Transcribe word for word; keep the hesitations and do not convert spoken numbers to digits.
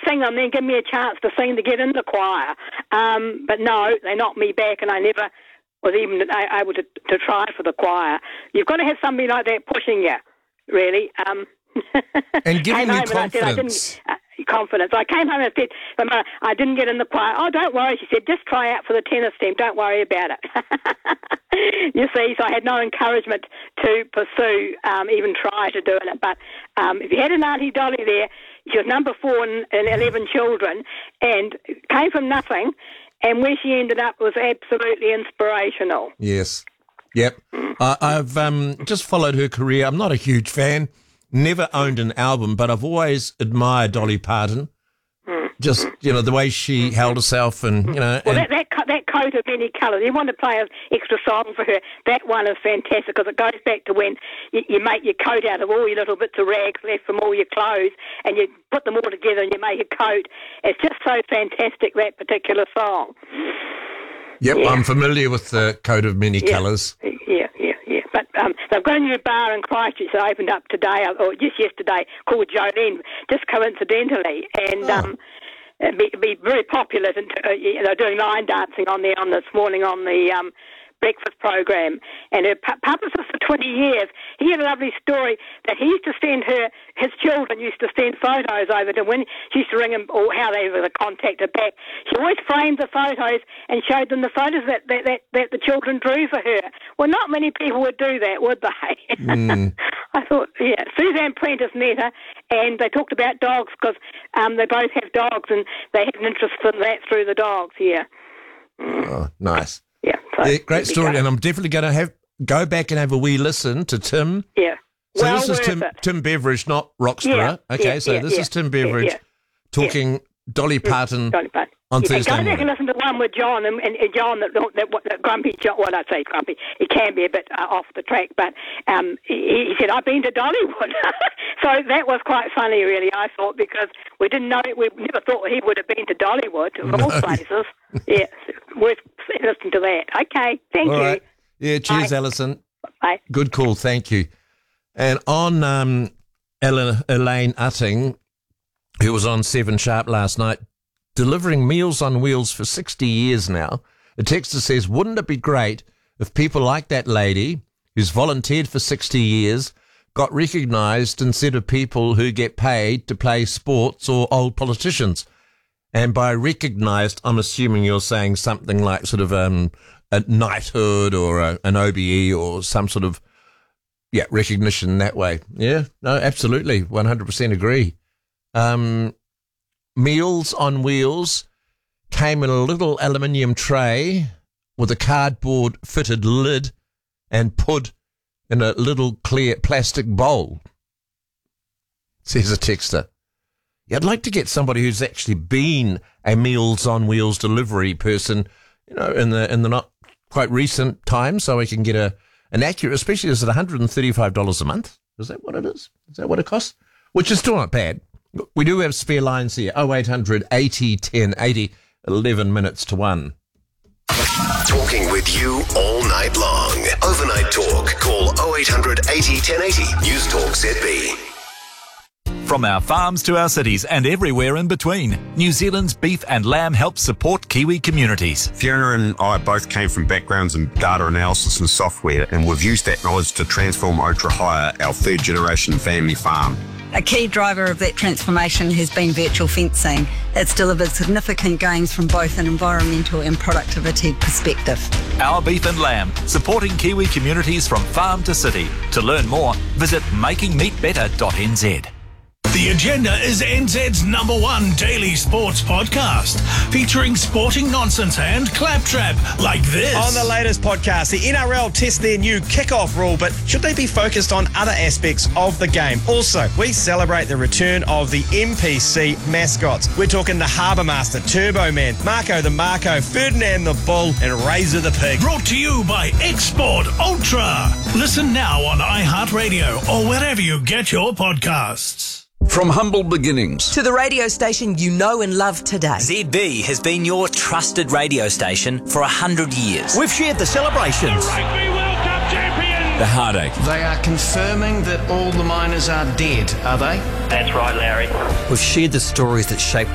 sing them, then give me a chance to sing to get in the choir. Um, but no, they knocked me back, and I never was even able to, to try for the choir. You've got to have somebody like that pushing you, really. Um, and giving you confidence. I I didn't, uh, confidence. I came home and said, Mama, I didn't get in the choir. Oh, don't worry, she said, just try out for the tennis team. Don't worry about it. You see, so I had no encouragement to pursue, um, even try to do it. But um, if you had an Auntie Dolly there, she was number four in, in eleven children, and came from nothing, and where she ended up was absolutely inspirational. Yes. Yep. I, I've um, just followed her career. I'm not a huge fan. Never owned an album, but I've always admired Dolly Parton. Mm. Just, you know, the way she held herself and, you know... Well, and that, that, that coat of many colours, you want to play an extra song for her, that one is fantastic because it goes back to when you, you make your coat out of all your little bits of rags left from all your clothes and you put them all together and you make a coat. It's just so fantastic, that particular song. Yep, yeah. I'm familiar with the coat of many yeah. colours. Yeah, yeah, yeah. But um, they've got a new bar in Christchurch that opened up today, or just yesterday, called Jolene, just coincidentally. And oh. um, it'd, be, it'd be very popular. And, uh, they're doing line dancing on there on this morning on the um, breakfast program. And her pu- publicist for twenty years, he had a lovely story that he used to send her, his children used to send photos over to when she used to ring him, or how they were contacted back. She always framed the photos and showed them the photos that, that, that, that the children drew for her. Well, not many people would do that, would they? Mm. I thought, yeah. Suzanne Prentice met her, and they talked about dogs because um, they both have dogs, and they had an interest in that through the dogs, yeah. Mm. Oh, nice. Yeah, so yeah, great story, go. And I'm definitely going to have go back and have a wee listen to Tim. Yeah. So well this is Tim, Tim Beveridge, not Roxburgh. Yeah, okay, yeah, so yeah, this yeah, is Tim Beveridge yeah, talking yeah. Dolly Parton Dolly Parton. on yeah, Thursday go back morning. and listen to one with John, and, and, and John, that, that, that grumpy John, well, I'd say grumpy, he can be a bit uh, off the track, but um, he, he said, I've been to Dollywood. So that was quite funny, really, I thought, because we didn't know, we never thought he would have been to Dollywood, of all places. Yeah, worth listening to that. Okay, thank all you. Right. Yeah, cheers, Bye. Alison. Bye. Good call, thank you. And on um, Ellen, Elaine Utting, who was on Seven Sharp last night, delivering Meals on Wheels for sixty years now, a texter says, wouldn't it be great if people like that lady, who's volunteered for sixty years, got recognised instead of people who get paid to play sports or old politicians? And by recognised, I'm assuming you're saying something like sort of um, a knighthood or a, an O B E or some sort of, yeah, recognition that way. Yeah, no, absolutely, one hundred percent agree. Um, Meals on Wheels came in a little aluminium tray with a cardboard fitted lid and put in a little clear plastic bowl, says a texter. Yeah, I'd like to get somebody who's actually been a Meals on Wheels delivery person, you know, in the in the not quite recent time, so I can get a an accurate, especially is it one hundred thirty-five dollars a month? Is that what it is? Is that what it costs? Which is still not bad. We do have spare lines here. oh eight hundred eighty ten eighty, eleven minutes to one. Talking with you all night long. Overnight talk. Call oh eight hundred eighty ten eighty. News Talk Z B. From our farms to our cities and everywhere in between, New Zealand's Beef and Lamb helps support Kiwi communities. Fiona and I both came from backgrounds in data analysis and software, and we've used that knowledge to transform Otra Hire, our third generation family farm. A key driver of that transformation has been virtual fencing. It's delivered significant gains from both an environmental and productivity perspective. Our Beef and Lamb, supporting Kiwi communities from farm to city. To learn more, visit making meat better dot n z. The Agenda is N Z's number one daily sports podcast, featuring sporting nonsense and claptrap like this. On the latest podcast, the N R L test their new kickoff rule, but should they be focused on other aspects of the game? Also, we celebrate the return of the M P C mascots. We're talking the Harbour Master, Turbo Man, Marco the Marco, Ferdinand the Bull, and Razor the Pig. Brought to you by Export Ultra. Listen now on iHeartRadio or wherever you get your podcasts. From humble beginnings to the radio station you know and love today. Z B has been your trusted radio station for a hundred years. We've shared the celebrations, the Rugby World Cup champions, the heartache. They are confirming that all the miners are dead, are they? That's right, Larry. We've shared the stories that shaped